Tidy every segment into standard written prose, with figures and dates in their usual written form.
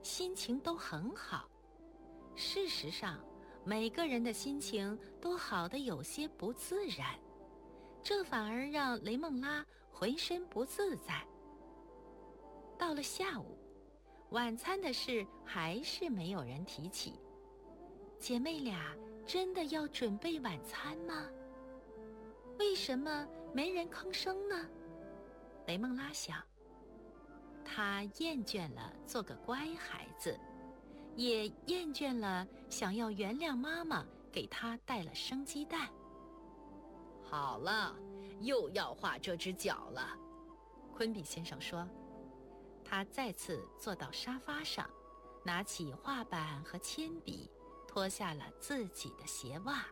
心情都很好。事实上，每个人的心情都好得有些不自然，这反而让雷梦拉浑身不自在。到了下午，晚餐的事还是没有人提起。姐妹俩真的要准备晚餐吗？为什么没人吭声呢？雷梦拉想，她厌倦了做个乖孩子，也厌倦了想要原谅妈妈给她带了生鸡蛋。 好了，又要画这只脚了， 昆比先生说。他再次坐到沙发上，拿起画板和铅笔，脱下了自己的鞋袜。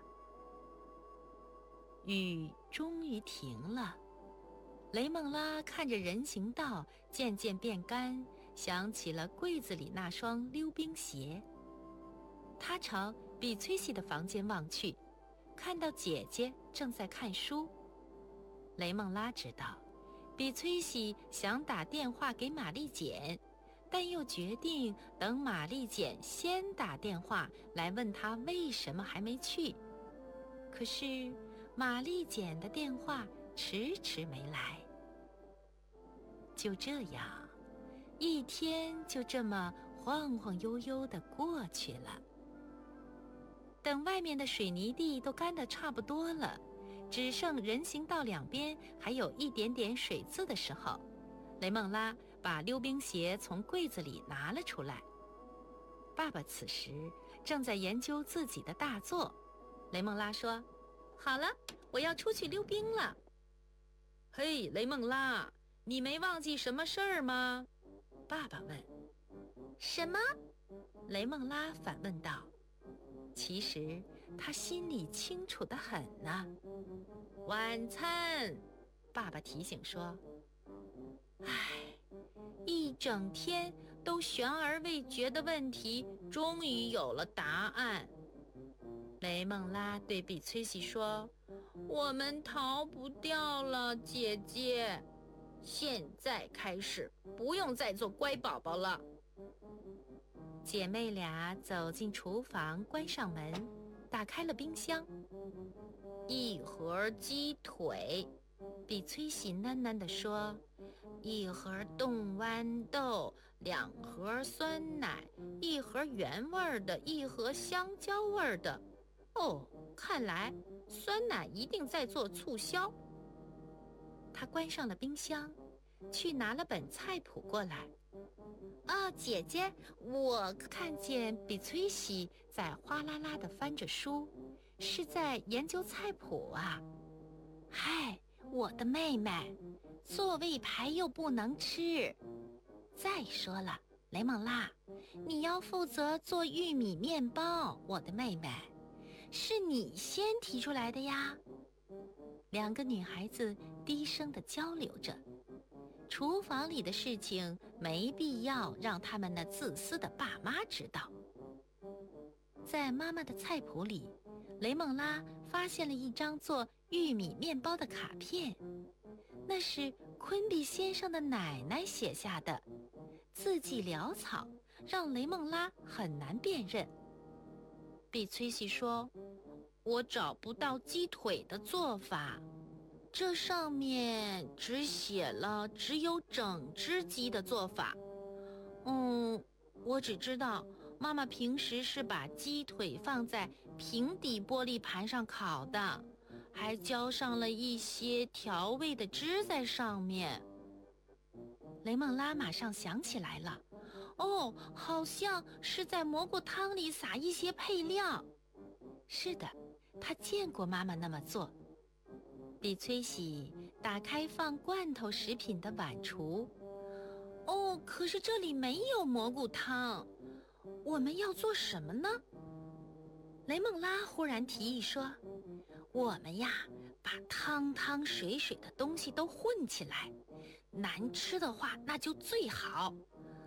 雨终于停了，雷梦拉看着人行道渐渐变干，想起了柜子里那双溜冰鞋。他朝比崔西的房间望去，看到姐姐正在看书。雷梦拉知道比崔西想打电话给玛丽简，但又决定等玛丽简先打电话来问她为什么还没去。可是玛丽简的电话迟迟没来。就这样，一天就这么晃晃悠悠地过去了。等外面的水泥地都干得差不多了，只剩人行道两边还有一点点水渍的时候，雷梦拉把溜冰鞋从柜子里拿了出来。爸爸此时正在研究自己的大作。雷梦拉说：“好了，我要出去溜冰了。” 嘿，雷梦拉，你没忘记什么事儿吗？ 爸爸问。 什么？ 雷梦拉反问道。其实他心里清楚得很呢。晚餐，爸爸提醒说。唉，一整天都悬而未决的问题终于有了答案。雷梦拉对比崔西说：“我们逃不掉了，姐姐。现在开始，不用再做乖宝宝了。”姐妹俩走进厨房，关上门，打开了冰箱。一盒鸡腿，比崔西喃喃地说，一盒冻豌豆，2盒酸奶，一盒原味的，一盒香蕉味的。哦，看来酸奶一定在做促销。她关上了冰箱，去拿了本菜谱过来。姐姐，我看见比崔西在哗啦啦地翻着书，是在研究菜谱啊。嗨，我的妹妹，座位牌又不能吃。再说了，雷梦拉，你要负责做玉米面包，我的妹妹，是你先提出来的呀。2个女孩子低声地交流着。厨房里的事情没必要让他们那自私的爸妈知道。在妈妈的菜谱里，雷梦拉发现了一张做玉米面包的卡片，那是昆比先生的奶奶写下的，字迹潦草，让雷梦拉很难辨认。比崔西说：“我找不到鸡腿的做法。这上面只写了只有整只鸡的做法。我只知道妈妈平时是把鸡腿放在平底玻璃盘上烤的，还浇上了一些调味的汁在上面。”雷梦拉马上想起来了，好像是在蘑菇汤里撒一些配料。是的，她见过妈妈那么做。比崔西打开放罐头食品的碗橱。可是这里没有蘑菇汤，我们要做什么呢？雷梦拉忽然提议说：“我们呀，把汤汤水水的东西都混起来，难吃的话那就最好。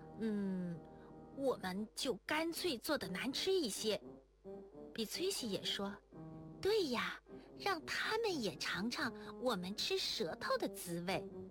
我们就干脆做得难吃一些。”比崔西也说：“对呀，让他们也尝尝我们吃舌头的滋味。”